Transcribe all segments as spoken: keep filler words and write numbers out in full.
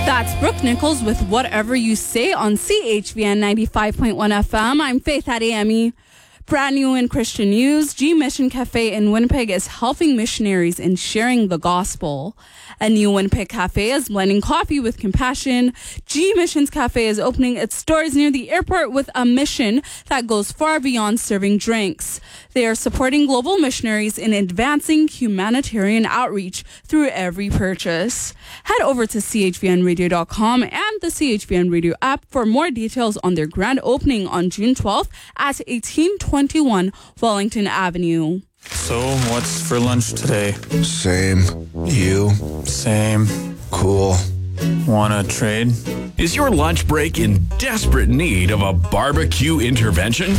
That's Brooke Nichols with Whatever You Say on C H V N ninety-five point one F M. I'm Faith Adeyemi. Brand new in Christian news, G Mission Cafe in Winnipeg is helping missionaries in sharing the gospel. A new Winnipeg cafe is blending coffee with compassion. G Missions Cafe is opening its doors near the airport with a mission that goes far beyond serving drinks. They are supporting global missionaries in advancing humanitarian outreach through every purchase. Head over to C H V N radio dot com and the C H V N Radio app for more details on their grand opening on June twelfth at eighteen twenty-one Wellington Avenue. So, what's for lunch today? Same. You? Same. Cool. Wanna trade? Is your lunch break in desperate need of a barbecue intervention?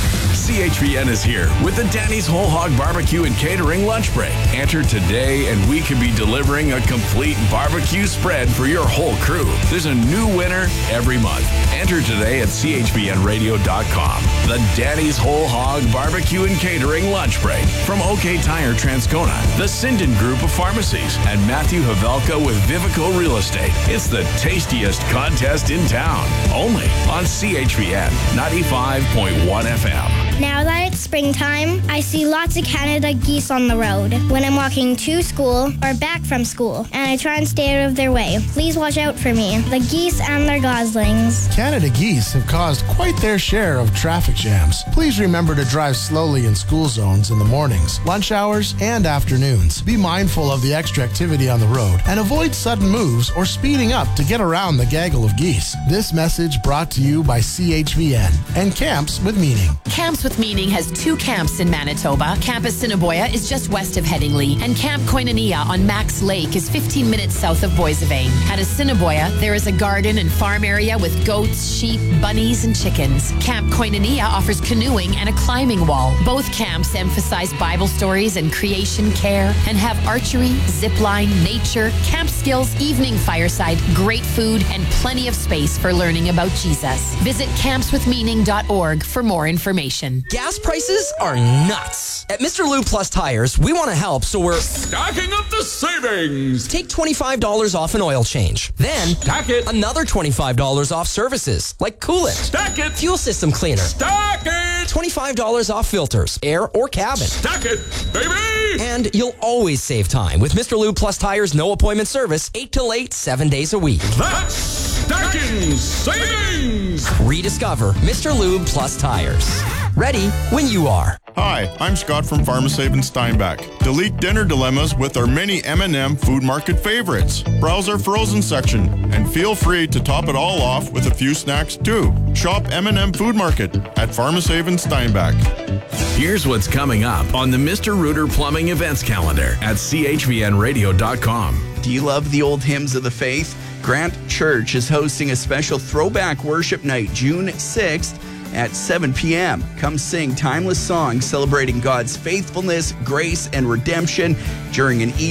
C H V N is here with the Danny's Whole Hog Barbecue and Catering Lunch Break. Enter today and we could be delivering a complete barbecue spread for your whole crew. There's a new winner every month. Enter today at C H V N radio dot com. The Danny's Whole Hog Barbecue and Catering Lunch Break from OK Tire Transcona, the Sinden Group of Pharmacies, and Matthew Havelka with Vivico Real Estate. It's the tastiest contest in town. Only on C H V N ninety-five point one F M. Now that it's springtime, I see lots of Canada geese on the road when I'm walking to school or back from school, and I try and stay out of their way. Please watch out for me, the geese and their goslings. Canada geese have caused quite their share of traffic jams. Please remember to drive slowly in school zones in the mornings, lunch hours, and afternoons. Be mindful of the extra activity on the road and avoid sudden moves or speeding up to get around the gaggle of geese. This message brought to you by C H V N and Camps with Meaning. Camps with Meaning has two camps in Manitoba. Camp Assiniboia is just west of Headingley, and Camp Koinonia on Max Lake is fifteen minutes south of Boissevain. At Assiniboia, there is a garden and farm area with goats, sheep, bunnies, and chickens. Camp Koinonia offers canoeing and a climbing wall. Both camps emphasize Bible stories and creation care and have archery, zipline, nature, camp skills, evening fireside, great food, and plenty of space for learning about Jesus. Visit camps with meaning dot org for more information. Gas prices are nuts. At Mister Lube Plus Tires, we want to help, so we're stacking up the savings. Take twenty-five dollars off an oil change. Then, stack it. Another twenty-five dollars off services, like coolant. Stack it. Fuel system cleaner. Stack it. twenty-five dollars off filters, air or cabin. Stack it, baby. And you'll always save time with Mister Lube Plus Tires no appointment service, eight till eight, seven days a week. That's stacking savings. Rediscover Mister Lube Plus Tires. Ready when you are. Hi, I'm Scott from Pharmasave in Steinbach. Delete dinner dilemmas with our mini M and M Food Market favorites. Browse our frozen section and feel free to top it all off with a few snacks too. Shop M and M Food Market at Pharmasave in Steinbach. Here's what's coming up on the Mister Rooter Plumbing events calendar at C H V N radio dot com. Do you love the old hymns of the faith? Grant Church is hosting a special throwback worship night June sixth at seven p.m. Come sing timeless songs celebrating God's faithfulness, grace, and redemption during an